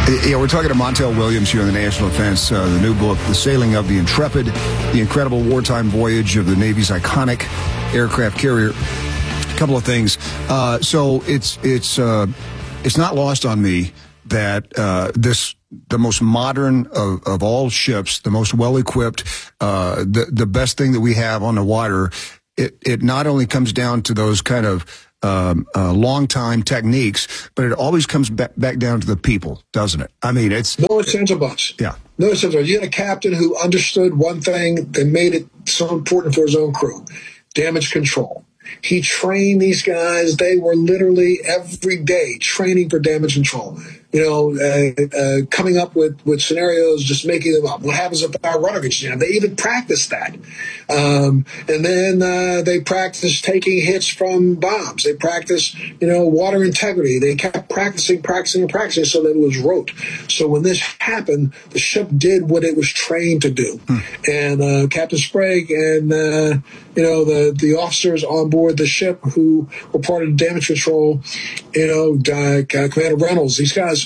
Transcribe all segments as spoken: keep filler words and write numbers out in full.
Yeah, we're talking to Montel Williams here on the National Defense, uh, the new book, The Sailing of the Intrepid, the incredible wartime voyage of the Navy's iconic aircraft carrier. A couple of things. Uh, so it's it's uh, it's not lost on me that uh, this the most modern of, of all ships, the most well-equipped, uh, the the best thing that we have on the water. It it not only comes down to those kind of Um, uh, long time techniques, but it always comes back, back down to the people, doesn't it? I mean, it's no sense of buts. Yeah, no sense of buts. You had a captain who understood one thing that made it so important for his own crew: damage control. He trained these guys. They were literally every day training for damage control. You know, uh, uh, coming up with, with scenarios, just making them up. What happens if our rudder gets jammed? They even practiced that. Um, and then uh, they practiced taking hits from bombs. They practiced, you know, water integrity. They kept practicing, practicing, and practicing so that it was rote. So when this happened, the ship did what it was trained to do. Hmm. And uh, Captain Sprague and, uh, you know, the, the officers on board the ship who were part of the damage control, you know, uh, Commander Reynolds, these guys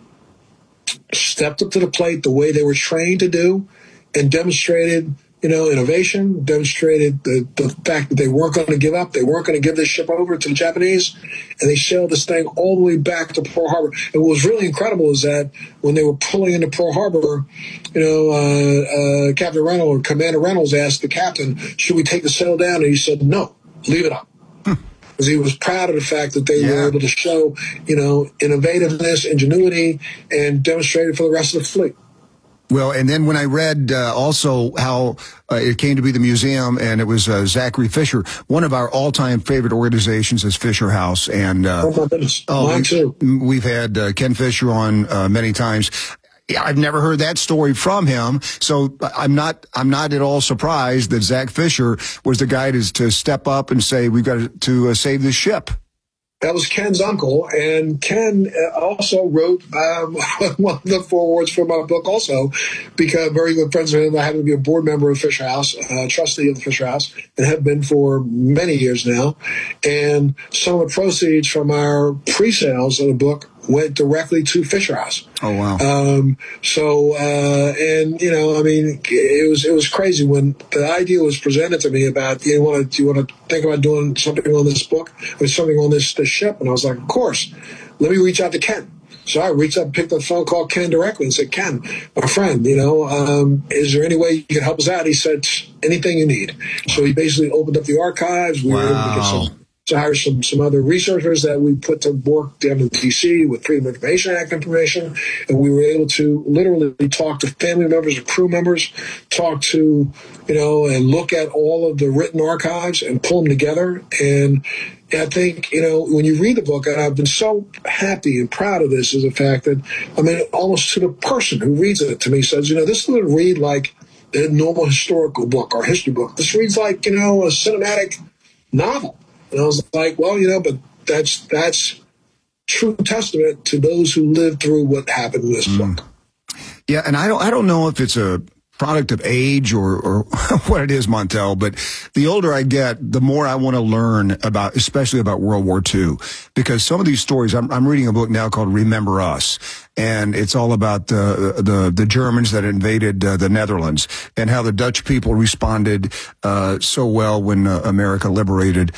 stepped up to the plate the way they were trained to do and demonstrated, you know, innovation, demonstrated the, the fact that they weren't going to give up. They weren't going to give this ship over to the Japanese, and they sailed this thing all the way back to Pearl Harbor. And what was really incredible is that when they were pulling into Pearl Harbor, you know, uh, uh, Captain Reynolds or Commander Reynolds asked the captain, should we take the sail down? And he said, no, leave it up. Because he was proud of the fact that they yeah. were able to show, you know, innovativeness, ingenuity, and demonstrate it for the rest of the fleet. Well, and then when I read uh, also how uh, it came to be the museum, and it was uh, Zachary Fisher, one of our all-time favorite organizations is Fisher House. And uh, oh, my goodness. Oh, Mine too. We've had uh, Ken Fisher on uh, many times. Yeah, I've never heard that story from him, so I'm not I'm not at all surprised that Zach Fisher was the guy to, to step up and say, we've got to, to uh, save this ship. That was Ken's uncle, and Ken also wrote um, one of the forewords for my book also, because very good friends of him. I happen to be a board member of Fisher House, uh, trustee of the Fisher House, and have been for many years now. And some of the proceeds from our pre-sales of the book went directly to Fisher House. Oh, wow. Um, so, uh, and, you know, I mean, it was, it was crazy when the idea was presented to me about, you want to, do you want to think about doing something on this book or something on this, this ship? And I was like, of course, let me reach out to Ken. So I reached out and picked up the phone, called Ken directly and said, Ken, my friend, you know, um, is there any way you can help us out? He said, anything you need. So he basically opened up the archives. We wow. were able to get some, to hire some, some other researchers that we put to work down in D C with Freedom of Information Act information. And we were able to literally talk to family members and crew members, talk to, you know, and look at all of the written archives and pull them together. And I think, you know, when you read the book, and I've been so happy and proud of this, is the fact that, I mean, almost to the person who reads it to me says, you know, this doesn't read like a normal historical book or history book. This reads like, you know, a cinematic novel. And I was like, well, you know, but that's that's true testament to those who lived through what happened in this mm. book. Yeah, and I don't I don't know if it's a product of age or, or what it is, Montel, but the older I get, the more I want to learn about, especially about World War Two, because some of these stories, I'm, I'm reading a book now called Remember Us, and it's all about the the, the Germans that invaded uh, the Netherlands and how the Dutch people responded uh, so well when uh, America liberated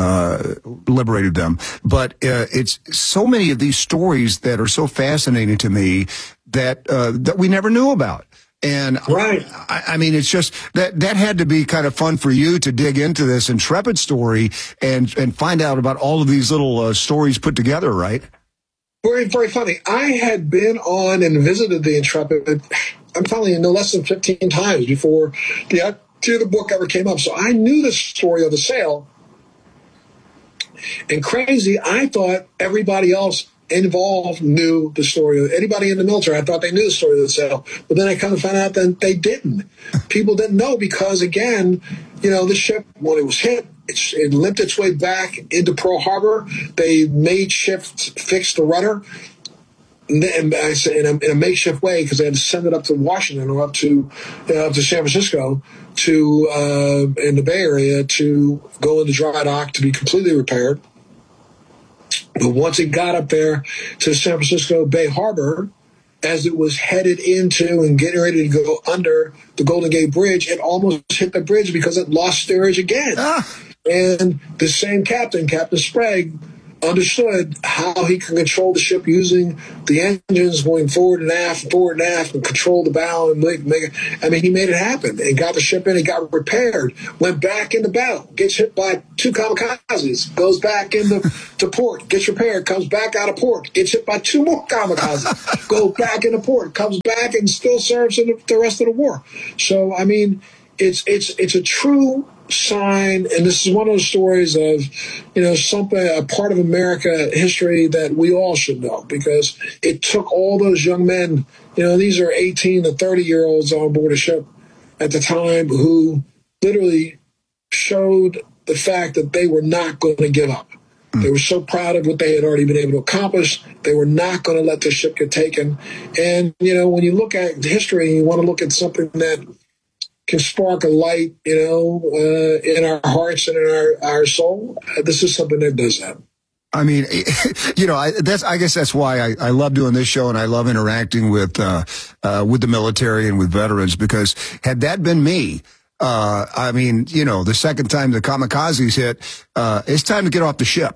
uh liberated them. But uh, it's so many of these stories that are so fascinating to me that uh, that we never knew about. And right. I, I mean, it's just that that had to be kind of fun for you to dig into this Intrepid story and and find out about all of these little uh, stories put together, right? Very, very funny. I had been on and visited the Intrepid, I'm telling you, no less than fifteen times before the idea of the book ever came up. So I knew the story of the sale. And crazy, I thought everybody else involved knew the story. Anybody in the military, I thought they knew the story of the sale. But then I kind of found out that they didn't. People didn't know because, again, you know, the ship, when it was hit, it, it limped its way back into Pearl Harbor. They made shift, fix the rudder. And I say in a, in a makeshift way, because they had to send it up to Washington or up to uh, up to San Francisco to uh, in the Bay Area to go into dry dock to be completely repaired. But once it got up there to San Francisco Bay Harbor, as it was headed into and getting ready to go under the Golden Gate Bridge, it almost hit the bridge because it lost steerage again. Ah. And the same captain, Captain Sprague, understood how he can control the ship using the engines going forward and aft, forward and aft, and control the bow and make, make it. I mean, he made it happen. He got the ship in, it got repaired, went back into battle, gets hit by two kamikazes, goes back into to port, gets repaired, comes back out of port, gets hit by two more kamikazes, goes back into port, comes back and still serves in the, the rest of the war. So, I mean, it's it's it's a true sign, and this is one of those stories of, you know, something, a part of America history that we all should know, because it took all those young men, you know, these are eighteen to thirty year olds on board a ship at the time who literally showed the fact that they were not going to give up. They were so proud of what they had already been able to accomplish. They were not going to let the ship get taken. And, you know, when you look at history, you want to look at something that can spark a light, you know, uh, in our hearts and in our, our soul. Uh, this is something that does that. I mean, you know, I, that's, I guess that's why I, I love doing this show, and I love interacting with, uh, uh, with the military and with veterans, because had that been me, uh, I mean, you know, the second time the kamikazes hit, uh, it's time to get off the ship.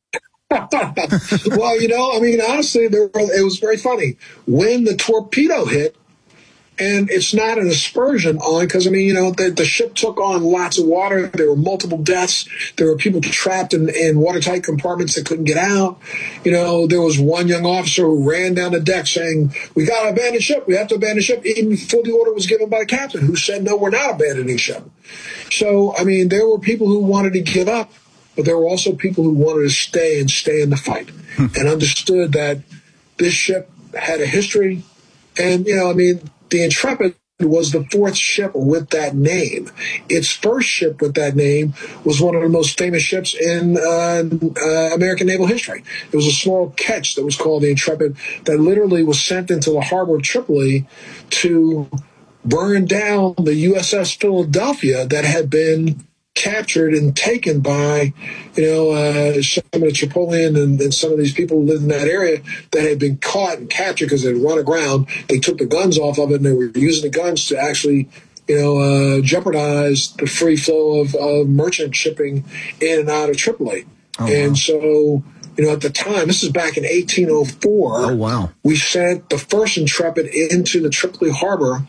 Well, you know, I mean, honestly, there were, it was very funny when the torpedo hit. And it's not an aspersion on, because, I mean, you know, the, the ship took on lots of water. There were multiple deaths. There were people trapped in, in watertight compartments that couldn't get out. You know, there was one young officer who ran down the deck saying, we got to abandon ship. We have to abandon ship, even before the order was given by the captain, who said, no, we're not abandoning ship. So, I mean, there were people who wanted to give up, but there were also people who wanted to stay and stay in the fight and understood that this ship had a history. And, you know, I mean, the Intrepid was the fourth ship with that name. Its first ship with that name was one of the most famous ships in uh, uh, American naval history. It was a small ketch that was called the Intrepid that literally was sent into the harbor of Tripoli to burn down the U S S Philadelphia that had been captured and taken by, you know, uh, some of the Tripolian and, and some of these people who lived in that area that had been caught and captured because they'd run aground. They took the guns off of it, and they were using the guns to actually, you know, uh, jeopardize the free flow of, of merchant shipping in and out of Tripoli. Oh, and wow. So, you know, at the time, this is back in eighteen oh four. Oh, wow. We sent the first Intrepid into the Tripoli harbor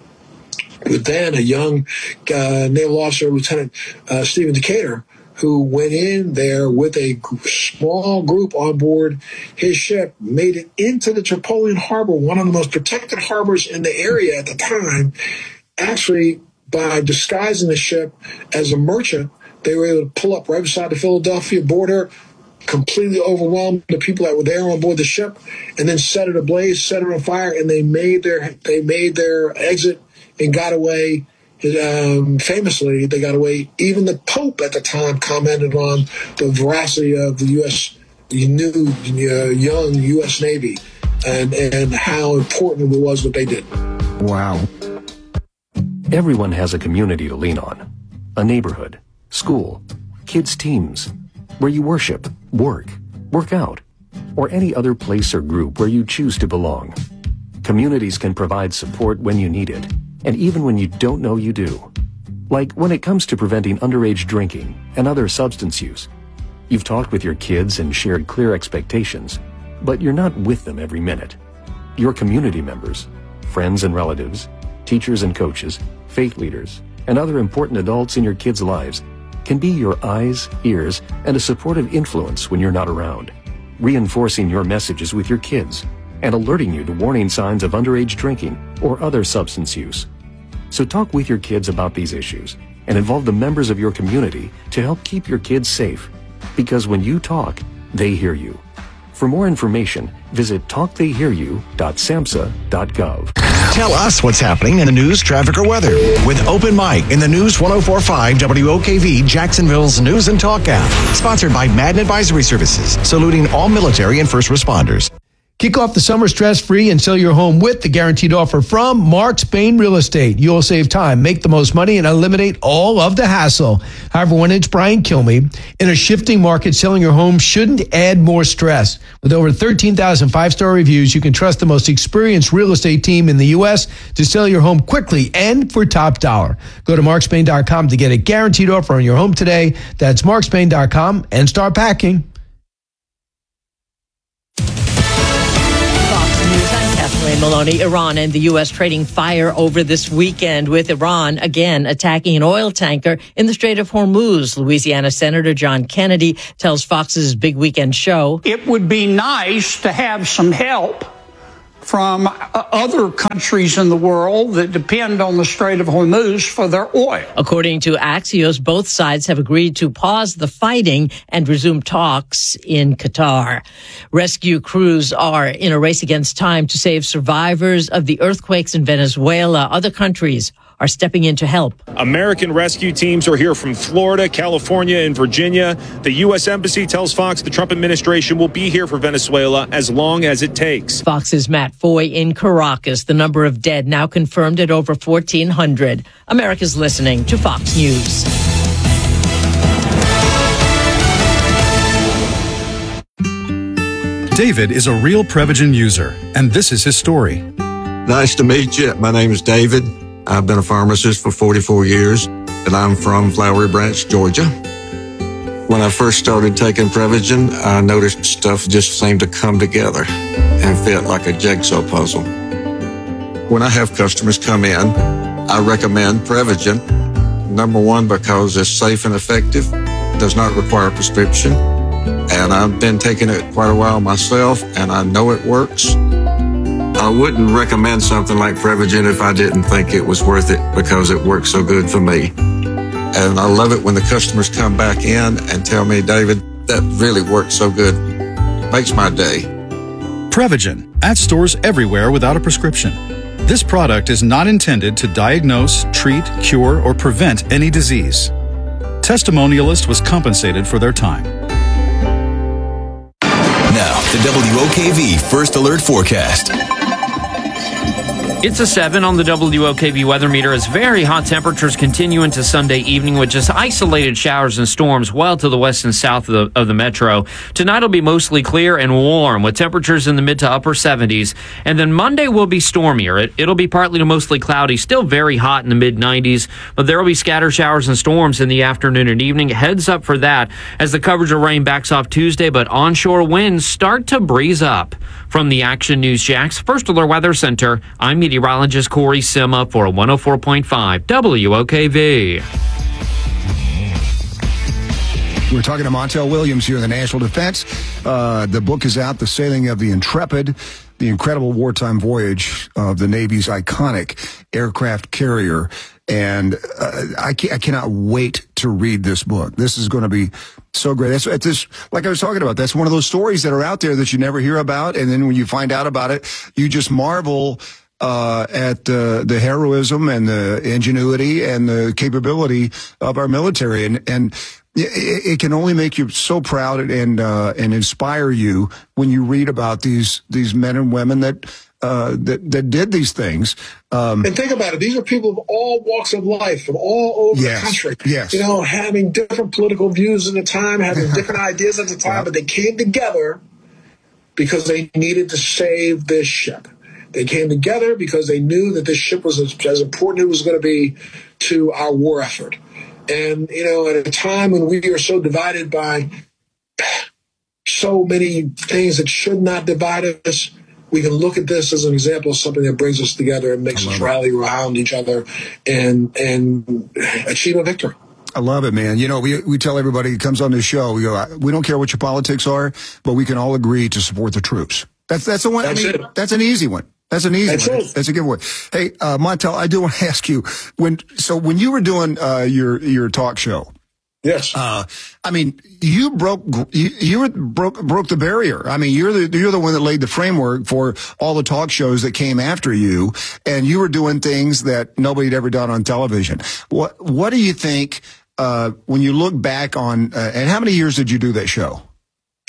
with then a young uh, naval officer, Lieutenant uh, Stephen Decatur, who went in there with a g- small group on board his ship, made it into the Tripolian harbor, one of the most protected harbors in the area at the time. Actually, by disguising the ship as a merchant, they were able to pull up right beside the Philadelphia border, completely overwhelmed the people that were there on board the ship, and then set it ablaze, set it on fire, and they made their they made their exit and got away. Um, famously, they got away. Even the Pope at the time commented on the veracity of the U S, the new, uh, young U S Navy, and, and how important it was what they did. Wow. Everyone has a community to lean on. A neighborhood, school, kids' teams, where you worship, work, work out, or any other place or group where you choose to belong. Communities can provide support when you need it, and even when you don't know you do. Like when it comes to preventing underage drinking and other substance use. You've talked with your kids and shared clear expectations, but you're not with them every minute. Your community members, friends and relatives, teachers and coaches, faith leaders, and other important adults in your kids' lives can be your eyes, ears, and a supportive influence when you're not around, reinforcing your messages with your kids and alerting you to warning signs of underage drinking or other substance use. So talk with your kids about these issues and involve the members of your community to help keep your kids safe. Because when you talk, they hear you. For more information, visit talk they hear you dot samhsa dot gov. Tell us what's happening in the news, traffic, or weather with Open Mic in the News one oh four point five W O K V Jacksonville's News and Talk app. Sponsored by Madden Advisory Services, saluting all military and first responders. Kick off the summer stress-free and sell your home with the guaranteed offer from Mark Spain Real Estate. You'll save time, make the most money, and eliminate all of the hassle. However, when it's Brian Kilmeade, in a shifting market, selling your home shouldn't add more stress. With over thirteen thousand five-star reviews, you can trust the most experienced real estate team in the U S to sell your home quickly and for top dollar. Go to mark spain dot com to get a guaranteed offer on your home today. That's mark spain dot com and start packing. Kathleen Maloney. Iran and the U S trading fire over this weekend, with Iran again attacking an oil tanker in the Strait of Hormuz. Louisiana Senator John Kennedy tells Fox's Big Weekend Show, "It would be nice to have some help from other countries in the world that depend on the Strait of Hormuz for their oil." According to Axios, both sides have agreed to pause the fighting and resume talks in Qatar. Rescue crews are in a race against time to save survivors of the earthquakes in Venezuela. Other countries are stepping in to help. American rescue teams are here from Florida, California, and Virginia. The U S Embassy tells Fox the Trump administration will be here for Venezuela as long as it takes. Fox's Matt Foy in Caracas. The number of dead now confirmed at over fourteen hundred. America's listening to Fox News. David is a real Prevagen user, and this is his story. Nice to meet you. My name is David. I've been a pharmacist for forty-four years, and I'm from Flowery Branch, Georgia. When I first started taking Prevagen, I noticed stuff just seemed to come together and fit like a jigsaw puzzle. When I have customers come in, I recommend Prevagen. Number one, because it's safe and effective, does not require a prescription, and I've been taking it quite a while myself, and I know it works. I wouldn't recommend something like Prevagen if I didn't think it was worth it, because it works so good for me. And I love it when the customers come back in and tell me, "David, that really works so good." Makes my day. Prevagen, at stores everywhere without a prescription. This product is not intended to diagnose, treat, cure, or prevent any disease. Testimonialist was compensated for their time. Now, the W O K V First Alert Forecast. It's a seven on the W O K V weather meter as very hot temperatures continue into Sunday evening with just isolated showers and storms well to the west and south of the, of the metro. Tonight will be mostly clear and warm with temperatures in the mid to upper seventies. And then Monday will be stormier. It, it'll be partly to mostly cloudy, still very hot in the mid nineties, but there will be scattered showers and storms in the afternoon and evening. Heads up for that as the coverage of rain backs off Tuesday, but onshore winds start to breeze up. From the Action News Jax First Alert Weather Center, I'm meteorologist Corey Sima for one oh four point five W O K V. We're talking to Montel Williams here in the National Defense. Uh, the book is out, The Sailing of the Intrepid, the incredible wartime voyage of the Navy's iconic aircraft carrier. And uh, I, can, I cannot wait to read this book. This is going to be so great. That's, it's just, like I was talking about, that's one of those stories that are out there that you never hear about. And then when you find out about it, you just marvel uh, at uh, the heroism and the ingenuity and the capability of our military. And, and it, it can only make you so proud and, uh, and inspire you when you read about these, these men and women that, Uh, that, that did these things. Um, and think about it. These are people of all walks of life, from all over yes, the country. Yes. You know, having different political views at the time, having different ideas at the time, yeah. But they came together because they needed to save this ship. They came together because they knew that this ship was as, as important as it was going to be to our war effort. And, you know, at a time when we are so divided by so many things that should not divide us, we can look at this as an example of something that brings us together and makes us rally around each other and and achieve a victory. I love it, man. You know, we we tell everybody who comes on this show, we go, we don't care what your politics are, but we can all agree to support the troops. That's that's the one. That's I mean, it. That's an easy one. That's an easy that's one. It. That's a good one. Hey, uh, Montel, I do want to ask you when. So when you were doing uh, your your talk show. Yes. Uh, I mean, you broke, you, you were broke, broke the barrier. I mean, you're the, you're the one that laid the framework for all the talk shows that came after you, and you were doing things that nobody had ever done on television. What, what do you think, uh, when you look back on, uh, and how many years did you do that show?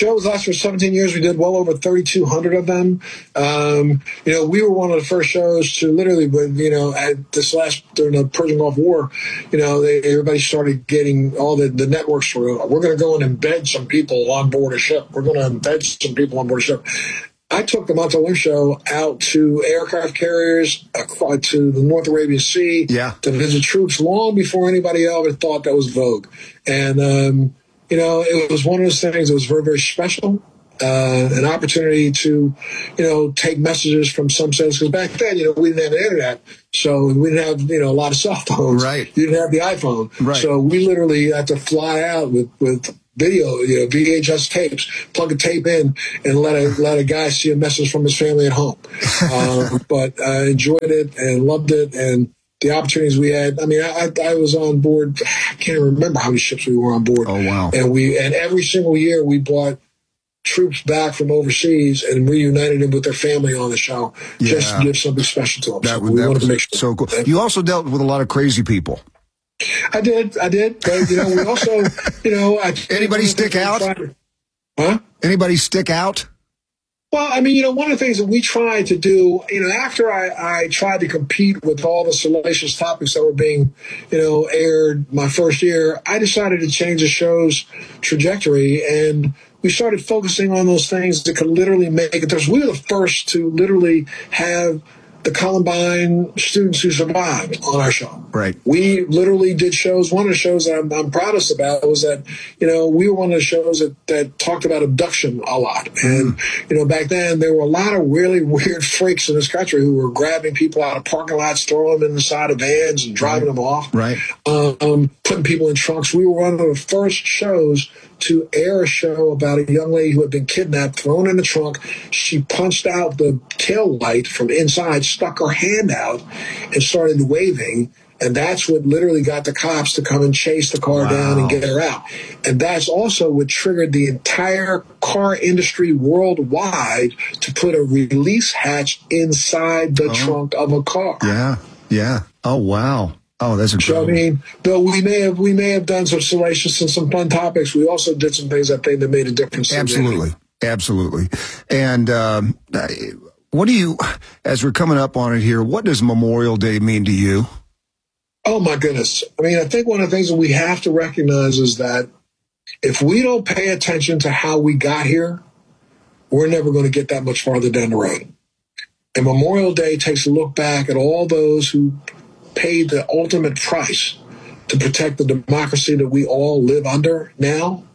shows last for seventeen years. We did well over thirty-two hundred of them. Um, you know, we were one of the first shows to literally, when, you know, at this last, during the Persian Gulf War, you know, they, everybody started getting, all the, the networks were, we're going to go and embed some people on board a ship. We're going to embed some people on board a ship. I took the Montel Williams show out to aircraft carriers, uh, to the North Arabian Sea, yeah. to visit troops long before anybody ever thought that was vogue. And, um, you know, it was one of those things that was very, very special. Uh, an opportunity to, you know, take messages from some sense. Because back then, you know, we didn't have the internet. So we didn't have, you know, a lot of cell phones. Right. You didn't have the iPhone. Right. So we literally had to fly out with, with video, you know, V H S tapes, plug a tape in and let a, let a guy see a message from his family at home. Uh, but I enjoyed it and loved it. And the opportunities we had, I mean, I, I was on board, I can't remember how many ships we were on board. Oh, wow. And we, and every single year we brought troops back from overseas and reunited them with their family on the show, yeah. just to give something special to them. That, so we that wanted was to make sure. So cool. You also dealt with a lot of crazy people. I did, I did. But, you know, we also, you know, I, anybody stick out? To, huh? Anybody stick out? Well, I mean, you know, one of the things that we tried to do, you know, after I, I tried to compete with all the salacious topics that were being, you know, aired my first year, I decided to change the show's trajectory, and we started focusing on those things that could literally make it. We were the first to literally have the Columbine students who survived on our show. Right. We literally did shows. One of the shows that I'm, I'm proudest about was that, you know, we were one of the shows that, that talked about abduction a lot. And, you know, back then there were a lot of really weird freaks in this country who were grabbing people out of parking lots, throwing them in the side of vans and driving right. them off. Right. Um, putting people in trunks. We were one of the first shows to air a show about a young lady who had been kidnapped, thrown in the trunk. She punched out the tail light from inside, stuck her hand out, and started waving. And that's what literally got the cops to come and chase the car wow. down and get her out. And that's also what triggered the entire car industry worldwide to put a release hatch inside the oh. trunk of a car. Yeah, yeah. Oh, wow. Oh, that's incredible. So, I mean, though we may have we may have done some salacious and some fun topics, we also did some things I think that made a difference. Absolutely, absolutely. And um, what do you, as we're coming up on it here, what does Memorial Day mean to you? Oh my goodness! I mean, I think one of the things that we have to recognize is that if we don't pay attention to how we got here, we're never going to get that much farther down the road. And Memorial Day takes a look back at all those who paid the ultimate price to protect the democracy that we all live under now.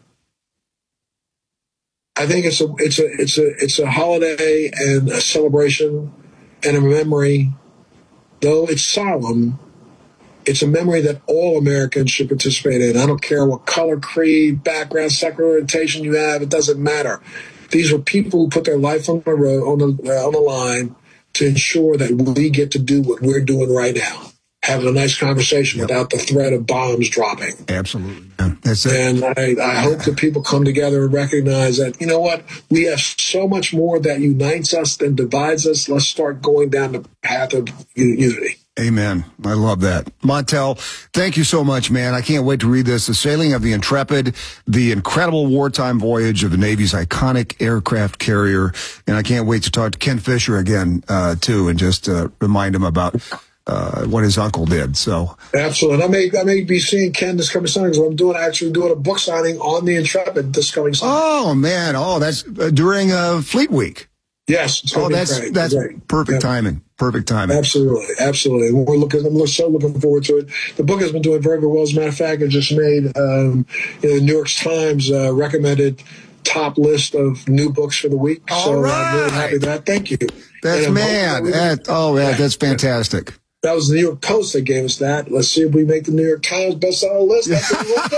I think it's a it's a it's a it's a holiday and a celebration and a memory. Though it's solemn, it's a memory that all Americans should participate in. I don't care what color, creed, background, sexual orientation you have. It doesn't matter. These are people who put their life on the road, on the uh, on the line to ensure that we get to do what we're doing right now. Having a nice conversation yep. without the threat of bombs dropping. Absolutely. Yeah, that's it. And I, I hope that people come together and recognize that, you know what, we have so much more that unites us than divides us. Let's start going down the path of unity. Amen. I love that. Montel, thank you so much, man. I can't wait to read this. The Sailing of the Intrepid, the incredible wartime voyage of the Navy's iconic aircraft carrier. And I can't wait to talk to Ken Fisher again, uh, too, and just uh, remind him about Uh, what his uncle did. So absolutely, I may I may be seeing Ken this coming Sunday. So I'm doing actually doing a book signing on the Intrepid this coming Sunday. Oh man, oh that's uh, during uh, Fleet Week. Yes. It's oh, that's great. that's great. perfect yeah. timing. Perfect timing. Absolutely, absolutely. We're looking. I'm so looking forward to it. The book has been doing very, very well. As a matter of fact, it just made um, you know, the New York Times uh, recommended top list of new books for the week. All so right. I'm really happy with that. Thank you. That's man. That, oh yeah, that's fantastic. That was the New York Post that gave us that. Let's see if we make the New York Times bestseller list. That's what we want to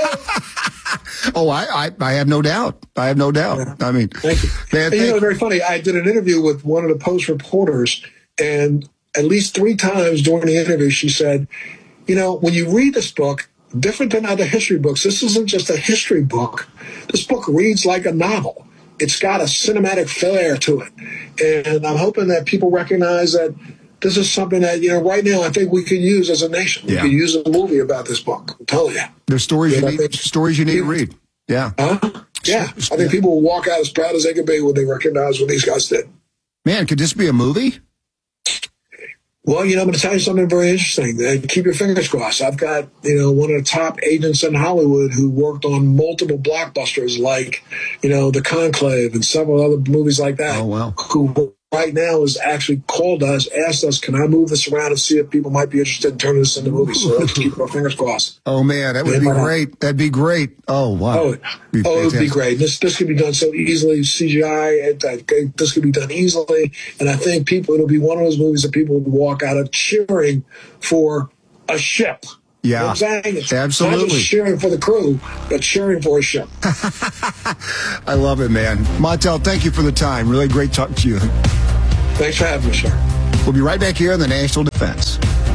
do. Oh, I, I, I have no doubt. I have no doubt. Yeah. I mean, thank you. Man, and, you know, it's very funny. I did an interview with one of the Post reporters, and at least three times during the interview, she said, you know, when you read this book, different than other history books, this isn't just a history book. This book reads like a novel. It's got a cinematic flair to it. And I'm hoping that people recognize that this is something that, you know, right now I think we could use as a nation. We yeah. could use a movie about this book. I'm telling you. There's stories yeah, you need, stories you need to read. Yeah. Huh? Yeah, I think people will walk out as proud as they can be when they recognize what these guys did. Man, could this be a movie? Well, you know, I'm going to tell you something very interesting. Uh, keep your fingers crossed. I've got, you know, one of the top agents in Hollywood who worked on multiple blockbusters like, you know, The Conclave and several other movies like that. Oh, wow. Who right now has actually called us, asked us, can I move this around and see if people might be interested in turning this into movies? So let's keep our fingers crossed. Oh, man, that would be great. That'd be great. Oh, wow. Oh, be oh it would be great. This this could be done so easily. C G I, it, it, this could be done easily. And I think people, it'll be one of those movies that people would walk out of cheering for a ship. Yeah, you know what I'm saying? It's absolutely. Not just cheering for the crew, but cheering for a ship. I love it, man. Montel, thank you for the time. Really great talking to you. Thanks for having me, sir. We'll be right back here on the National Defense.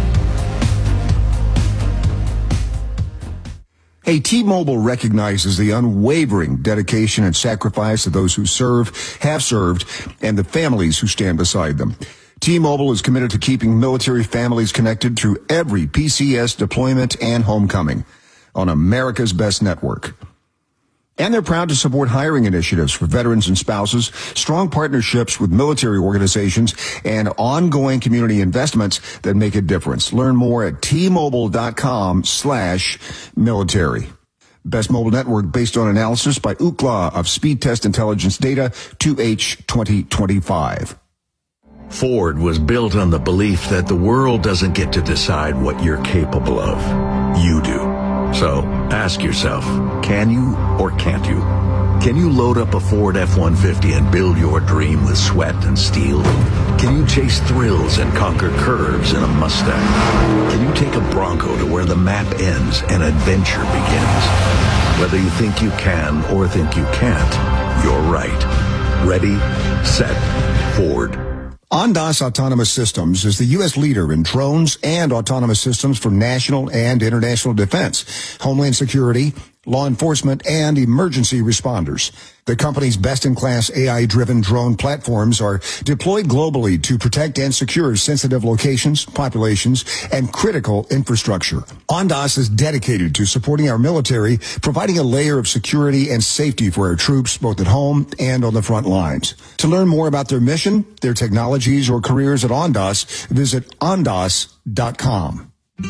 Hey, T-Mobile recognizes the unwavering dedication and sacrifice of those who serve, have served, and the families who stand beside them. T-Mobile is committed to keeping military families connected through every P C S deployment and homecoming on America's best network. And they're proud to support hiring initiatives for veterans and spouses, strong partnerships with military organizations, and ongoing community investments that make a difference. Learn more at T-Mobile.com slash military. Best mobile network based on analysis by Ookla of Speed Test Intelligence Data two H twenty twenty-five. Ford was built on the belief that the world doesn't get to decide what you're capable of. You do. So ask yourself, can you or can't you? Can you load up a Ford F one fifty and build your dream with sweat and steel? Can you chase thrills and conquer curves in a Mustang? Can you take a Bronco to where the map ends and adventure begins? Whether you think you can or think you can't, you're right. Ready, set, Ford. Ondas Autonomous Systems is the U S leader in drones and autonomous systems for national and international defense, homeland security, law enforcement, and emergency responders. The company's best-in-class A I-driven drone platforms are deployed globally to protect and secure sensitive locations, populations, and critical infrastructure. Ondas is dedicated to supporting our military, providing a layer of security and safety for our troops, both at home and on the front lines. To learn more about their mission, their technologies, or careers at Ondas, visit ondas dot com.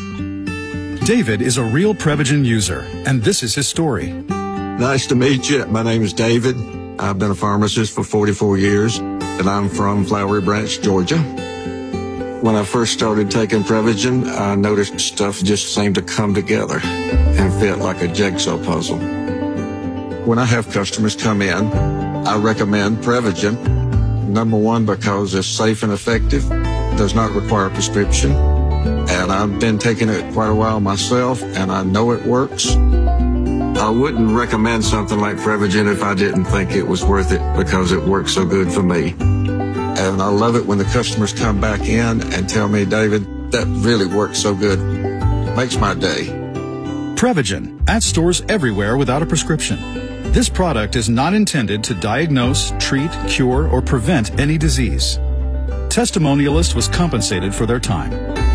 David is a real Prevagen user, and this is his story. Nice to meet you. My name is David. I've been a pharmacist for forty-four years, and I'm from Flowery Branch, Georgia. When I first started taking Prevagen, I noticed stuff just seemed to come together and fit like a jigsaw puzzle. When I have customers come in, I recommend Prevagen. Number one, because it's safe and effective, does not require a prescription. And I've been taking it quite a while myself, and I know it works. I wouldn't recommend something like Prevagen if I didn't think it was worth it because it works so good for me. And I love it when the customers come back in and tell me, David, that really works so good. Makes my day. Prevagen, at stores everywhere without a prescription. This product is not intended to diagnose, treat, cure, or prevent any disease. Testimonialist was compensated for their time.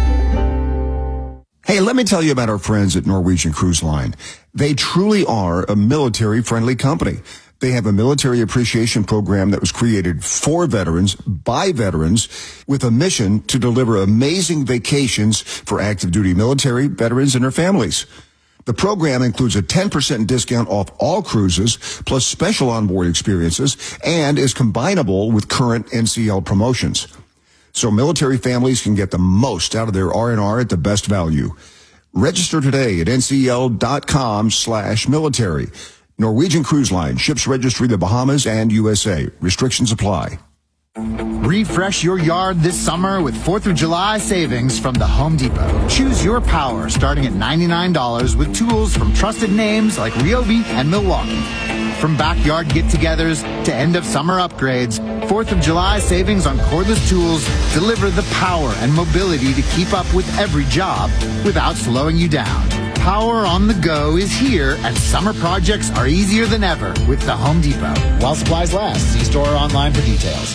Hey, let me tell you about our friends at Norwegian Cruise Line. They truly are a military-friendly company. They have a military appreciation program that was created for veterans, by veterans, with a mission to deliver amazing vacations for active duty military, veterans, and their families. The program includes a ten percent discount off all cruises, plus special onboard experiences, and is combinable with current N C L promotions. So military families can get the most out of their R and R at the best value. Register today at ncl.com slash military. Norwegian Cruise Line, ships registry the Bahamas and U S A. Restrictions apply. Refresh your yard this summer with fourth of July savings from the Home Depot. Choose your power starting at ninety-nine dollars with tools from trusted names like Ryobi and Milwaukee. From backyard get-togethers to end-of-summer upgrades, fourth of July savings on cordless tools deliver the power and mobility to keep up with every job without slowing you down. Power on the go is here, and summer projects are easier than ever with the Home Depot. While supplies last, see store or online for details.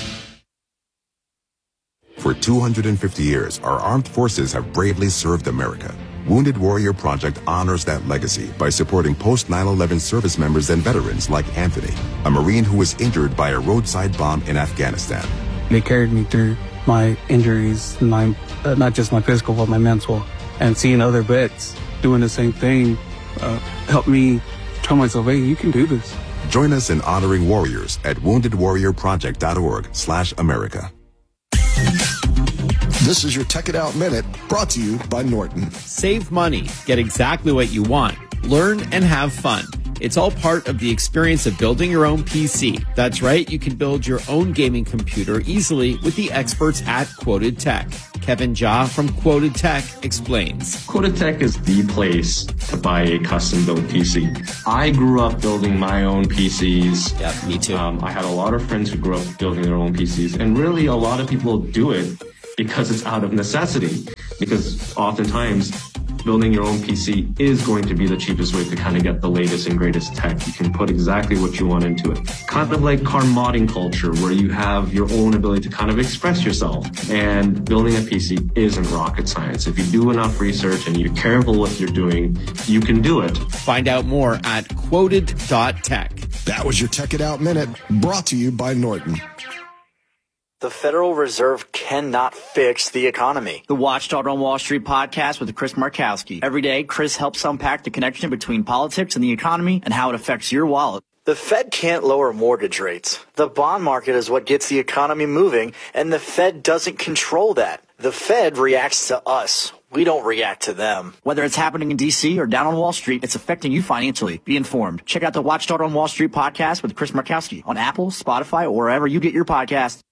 For two hundred fifty years, our armed forces have bravely served America. Wounded Warrior Project honors that legacy by supporting post nine eleven service members and veterans like Anthony, a Marine who was injured by a roadside bomb in Afghanistan. They carried me through my injuries, my uh, not just my physical, but my mental. And seeing other vets doing the same thing uh, helped me tell myself, hey, you can do this. Join us in honoring warriors at wounded warrior project dot org slash America. This is your Tech It Out Minute, brought to you by Norton. Save money, get exactly what you want, learn and have fun. It's all part of the experience of building your own P C. That's right, you can build your own gaming computer easily with the experts at Quoted Tech. Kevin Jha from Quoted Tech explains. Quoted Tech is the place to buy a custom-built P C. I grew up building my own P Cs. Yeah, me too. Um, I had a lot of friends who grew up building their own P Cs, and really a lot of people do it because it's out of necessity. Because oftentimes, building your own P C is going to be the cheapest way to kind of get the latest and greatest tech. You can put exactly what you want into it. Kind of like car modding culture, where you have your own ability to kind of express yourself. And building a P C isn't rocket science. If you do enough research and you're careful what you're doing, you can do it. Find out more at quoted dot tech. That was your Tech It Out Minute, brought to you by Norton. The Federal Reserve cannot fix the economy. The Watchdog on Wall Street podcast with Chris Markowski. Every day, Chris helps unpack the connection between politics and the economy and how it affects your wallet. The Fed can't lower mortgage rates. The bond market is what gets the economy moving, and the Fed doesn't control that. The Fed reacts to us. We don't react to them. Whether it's happening in D C or down on Wall Street, it's affecting you financially. Be informed. Check out the Watchdog on Wall Street podcast with Chris Markowski on Apple, Spotify, or wherever you get your podcasts.